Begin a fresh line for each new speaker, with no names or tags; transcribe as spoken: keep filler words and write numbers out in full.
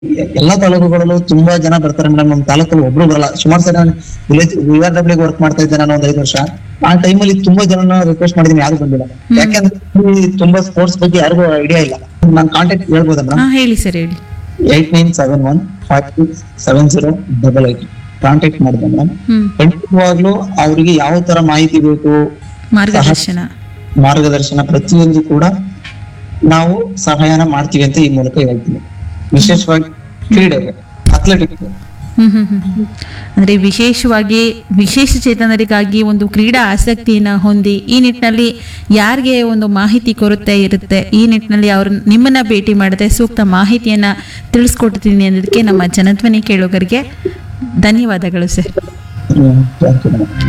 ಎಲ್ಲಾ ತಾಲೂಕುಗಳಲ್ಲೂ ತುಂಬಾ ಜನ ಬರ್ತಾರೆ ಮೇಡಮ್. ನಮ್ ತಾಲೂಕಲ್ಲಿ ಒಬ್ರು ಬರಲ್ಲ. ಸುಮಾರು ಸಲ ನಾನು village we are W work ಮಾಡ್ತಾ ಇದ್ದೆ ನಾನು ಒಂದ್ ಐದು ವರ್ಷ. ಆ ಟೈಮಲ್ಲಿ ತುಂಬಾ ಜನ ರಿಕ್ವೆಸ್ಟ್ ಮಾಡಿದೀನಿ, ಯಾರು ಬಂದಿಲ್ಲ. ಯಾಕಂದ್ರೆ ಇಲ್ಲಿ ತುಂಬಾ ಸ್ಪೋರ್ಟ್ಸ್ ಬಗ್ಗೆ ಯಾರಿಗೂ ಐಡಿಯಾ ಇಲ್ಲ. ನಾನ್ ಕಾಂಟ್ಯಾಕ್ಟ್ ಹೇಳ್ಬೋದಾ
ಹಾ
ಮೇಡಮ್?
ಹೇಳಿ ಸರ್, ಹೇಳಿ.
Eight nine seven one five six seven zero double eight contact ಮಾಡಿದೆ ಮೇಡಮ್.
ಹ್ಮ್
ಖಂಡಿತವಾಗ್ಲೂ ಅವ್ರಿಗೆ ಯಾವ ತರ ಮಾಹಿತಿ ಬೇಕು,
ಮಾರ್ಗದರ್ಶನ.
ಮಾರ್ಗದರ್ಶನ ಪ್ರತಿಯೊಂದು ಕೂಡ ನಾವು ಸಹಾಯನ ಮಾಡ್ತೀವಿ ಅಂತ ಈ ಮೂಲಕ ಹೇಳ್ತೀನಿ. ವಿಶೇಷವಾಗಿ ಕ್ರೀಡೆಗೆ, ಅಥ್ಲೆಟಿಕ್ಸ್.
ಹ್ಮ್ ಹ್ಮ್ ಹ್ಮ್ ಹ್ಮ್. ಅಂದ್ರೆ ವಿಶೇಷವಾಗಿ ವಿಶೇಷ ಚೇತನರಿಗಾಗಿ ಒಂದು ಕ್ರೀಡಾ ಆಸಕ್ತಿಯನ್ನ ಹೊಂದಿ ಈ ನಿಟ್ಟಿನಲ್ಲಿ ಯಾರಿಗೆ ಒಂದು ಮಾಹಿತಿ ಕೊರತೆ ಇರುತ್ತೆ, ಈ ನಿಟ್ಟಿನಲ್ಲಿ ಅವ್ರ ನಿಮ್ಮನ್ನ ಭೇಟಿ ಮಾಡದೆ ಸೂಕ್ತ ಮಾಹಿತಿಯನ್ನ ತಿಳಿಸ್ಕೊಡ್ತೀನಿ ಅನ್ನೋದಕ್ಕೆ ನಮ್ಮ ಜನಧ್ವನಿ ಕೇಳುಗರಿಗೆ ಧನ್ಯವಾದಗಳು ಸರ್.
Thank you madam.